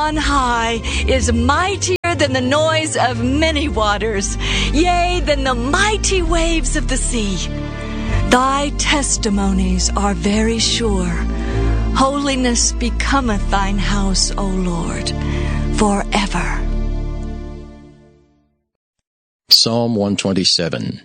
on high is mightier than the noise of many waters, yea, than the mighty waves of the sea. Thy testimonies are very sure. Holiness becometh thine house, O Lord, forever. Psalm 127.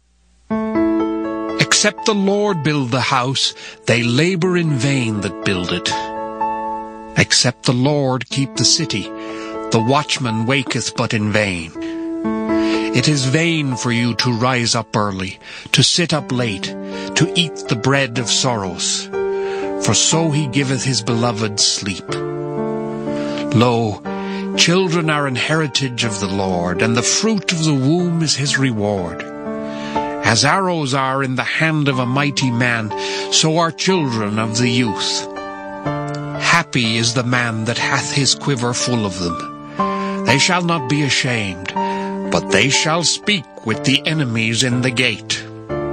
Except the Lord build the house, they labor in vain that build it. Except the Lord keep the city, the watchman waketh but in vain. It is vain for you to rise up early, to sit up late, to eat the bread of sorrows. For so he giveth his beloved sleep. Lo, children are an heritage of the Lord, and the fruit of the womb is his reward. As arrows are in the hand of a mighty man, so are children of the youth. Happy is the man that hath his quiver full of them. They shall not be ashamed, but they shall speak with the enemies in the gate.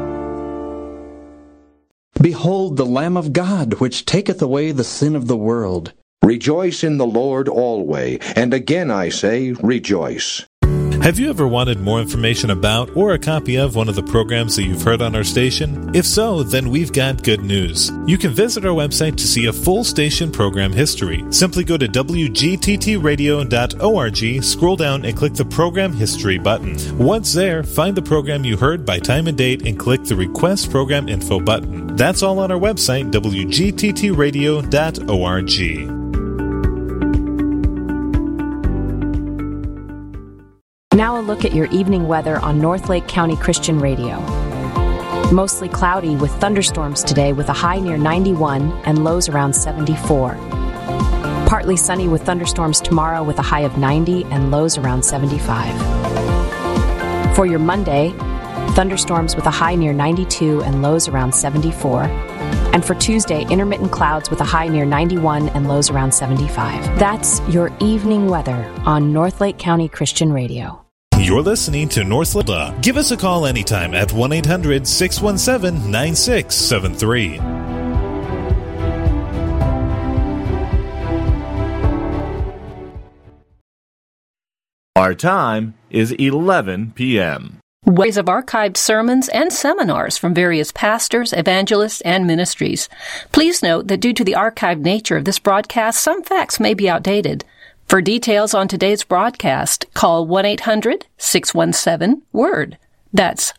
Behold the Lamb of God, which taketh away the sin of the world. Rejoice in the Lord always, and again I say, rejoice. Have you ever wanted more information about or a copy of one of the programs that you've heard on our station? If so, then we've got good news. You can visit our website to see a full station program history. Simply go to wgttradio.org, scroll down and click the Program History button. Once there, find the program you heard by time and date and click the Request Program Info button. That's all on our website, wgttradio.org. Now a look at your evening weather on Northlake County Christian Radio. Mostly cloudy with thunderstorms today with a high near 91 and lows around 74. Partly sunny with thunderstorms tomorrow with a high of 90 and lows around 75. For your Monday, thunderstorms with a high near 92 and lows around 74. And for Tuesday, intermittent clouds with a high near 91 and lows around 75. That's your evening weather on Northlake County Christian Radio. You're listening to Northlake. Give us a call anytime at 1-800-617-9673. Our time is 11 p.m. Ways of archived sermons and seminars from various pastors, evangelists, and ministries. Please note that due to the archived nature of this broadcast, some facts may be outdated. For details on today's broadcast, call 1-800-617-WORD. That's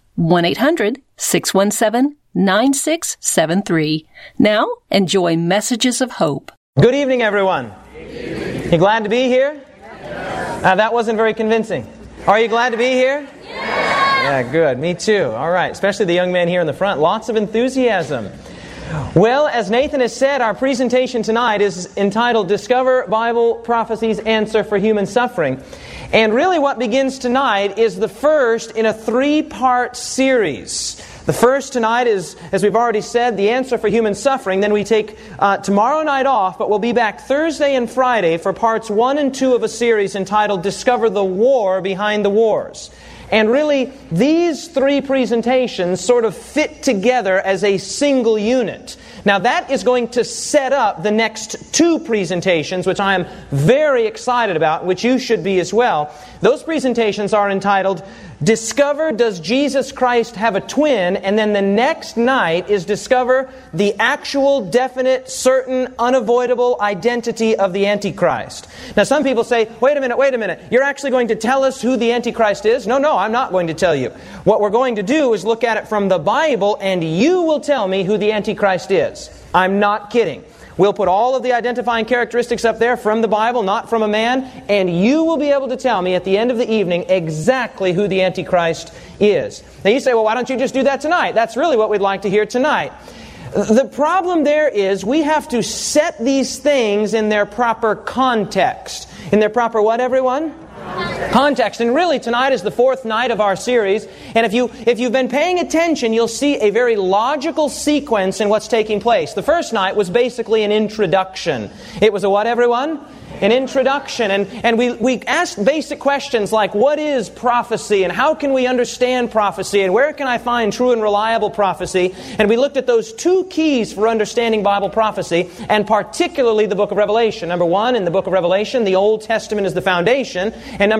1-800-617-9673. Now, enjoy Messages of Hope. Good evening, everyone. You glad to be here? That wasn't very convincing. Are you glad to be here? Yeah, good. Me too. All right. Especially the young man here in the front. Lots of enthusiasm. Well, as Nathan has said, our presentation tonight is entitled Discover Bible Prophecy's Answer for Human Suffering. And really what begins tonight is the first in a three-part series. The first tonight is, as we've already said, the answer for human suffering. Then we take tomorrow night off, but we'll be back Thursday and Friday for parts 1 and 2 of a series entitled Discover the War Behind the Wars. And really, these three presentations sort of fit together as a single unit. Now that is going to set up the next two presentations, which I am very excited about, which you should be as well. Those presentations are entitled, Discover, Does Jesus Christ Have a Twin? And then the next night is Discover the Actual, Definite, Certain, Unavoidable Identity of the Antichrist. Now some people say, wait a minute, you're actually going to tell us who the Antichrist is? No, I'm not going to tell you. What we're going to do is look at it from the Bible, and you will tell me who the Antichrist is. I'm not kidding. We'll put all of the identifying characteristics up there from the Bible, not from a man, and you will be able to tell me at the end of the evening exactly who the Antichrist is. Now you say, well, why don't you just do that tonight? That's really what we'd like to hear tonight. The problem there is we have to set these things in their proper context. In their proper what, everyone? Context. And really tonight is the fourth night of our series, and if you've been paying attention, you'll see a very logical sequence in what's taking place. The first night was basically an introduction. It was a what, everyone? An introduction. And we asked basic questions like, what is prophecy? And how can we understand prophecy? And where can I find true and reliable prophecy? And we looked at those two keys for understanding Bible prophecy, and particularly the book of Revelation. Number one, in the book of Revelation, the Old Testament is the foundation. And number